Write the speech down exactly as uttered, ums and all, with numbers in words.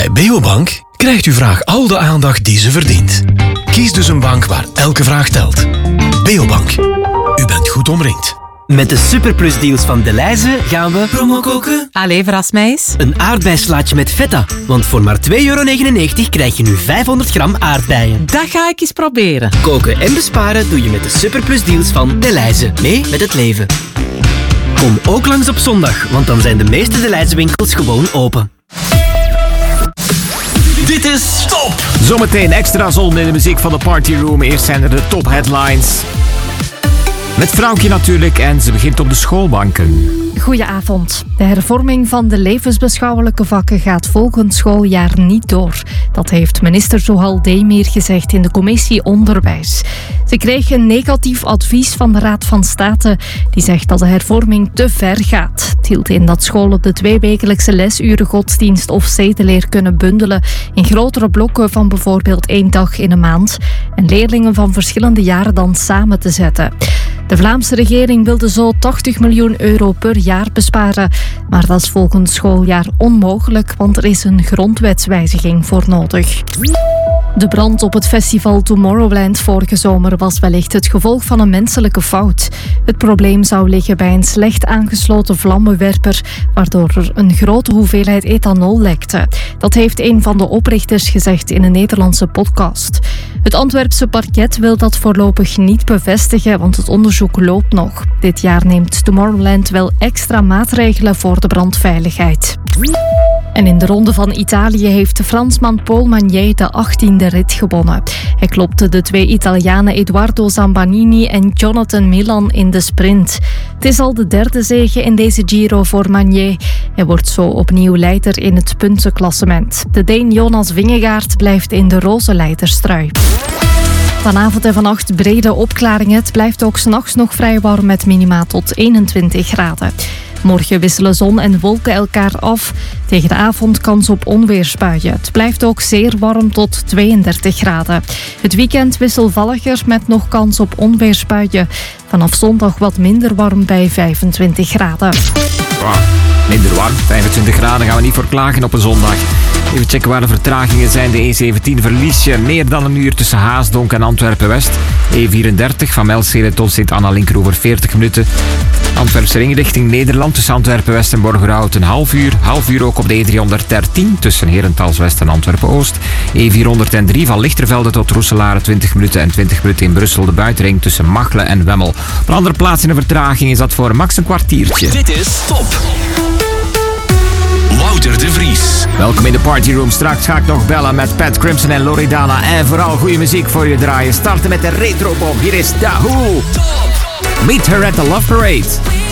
Bij Beobank krijgt uw vraag al de aandacht die ze verdient. Kies dus een bank waar elke vraag telt. Beobank. U bent goed omringd. Met de superplusdeals van Delhaize gaan we promo koken. Allee, verras mij eens. Een aardbeislaatje met feta. Want voor maar twee euro negenennegentig krijg je nu vijfhonderd gram aardbeien. Dat ga ik eens proberen. Koken en besparen doe je met de superplusdeals van Delhaize. Mee met het leven. Kom ook langs op zondag, want dan zijn de meeste Delhaize winkels gewoon open. Dit is Top! Zometeen extra zon in de muziek van de Party Room. Eerst zijn er de top headlines. Met Frankje natuurlijk en ze begint op de schoolbanken. Goedenavond. De hervorming van de levensbeschouwelijke vakken gaat volgend schooljaar niet door. Dat heeft minister Zohal Demir gezegd in de commissie Onderwijs. Ze kreeg een negatief advies van de Raad van State. Die zegt dat de hervorming te ver gaat. Het hield in dat scholen de tweewekelijkse lesuren godsdienst of zedeleer kunnen bundelen in grotere blokken van bijvoorbeeld één dag in een maand. En leerlingen van verschillende jaren dan samen te zetten. De Vlaamse regering wilde zo tachtig miljoen euro per jaar besparen. Maar dat is volgend schooljaar onmogelijk, want er is een grondwetswijziging voor nodig. De brand op het festival Tomorrowland vorige zomer was wellicht het gevolg van een menselijke fout. Het probleem zou liggen bij een slecht aangesloten vlammenwerper, waardoor er een grote hoeveelheid ethanol lekte. Dat heeft een van de oprichters gezegd in een Nederlandse podcast. Het Antwerpse parket wil dat voorlopig niet bevestigen, want het onderzoek loopt nog. Dit jaar neemt Tomorrowland wel extra maatregelen voor de brandveiligheid. En in de Ronde van Italië heeft de Fransman Paul Magnier de achttiende rit gewonnen. Hij klopte de twee Italianen Edoardo Zambanini en Jonathan Milan in de sprint. Het is al de derde zege in deze Giro voor Magnier. Hij wordt zo opnieuw leider in het puntenklassement. De Deen Jonas Vingegaard blijft in de roze leiderstrui. Vanavond en vannacht brede opklaringen. Het blijft ook 's nachts nog vrij warm met minima tot eenentwintig graden. Morgen wisselen zon en wolken elkaar af. Tegen de avond kans op onweersbuien. Het blijft ook zeer warm tot tweeëndertig graden. Het weekend wisselvalliger met nog kans op onweersbuien. Vanaf zondag wat minder warm bij vijfentwintig graden. Wow, minder warm, vijfentwintig graden, gaan we niet voor klagen op een zondag. Even checken waar de vertragingen zijn. De E zeventien verlies je meer dan een uur tussen Haasdonk en Antwerpen-West. E vierendertig van Melstede tot Sint-Anna Linkeroever veertig minuten. Antwerpse ring richting Nederland tussen Antwerpen-West en Borgerhout een half uur. Half uur ook op de E driehonderddertien tussen Herentals-West en Antwerpen-Oost. E vierhonderddrie van Lichtervelde tot Roeselare twintig minuten en twintig minuten in Brussel. De buitenring tussen Machelen en Wemmel. Op een andere plaats in de vertraging is dat voor max een kwartiertje. Dit is Top! Wouter de Vries. Welkom in de Party Room. Straks ga ik nog bellen met Pat Crimson en Loredana. En vooral goede muziek voor je draaien. Starten met de retro-pop. Hier is Dahoo. Meet her at the Love Parade.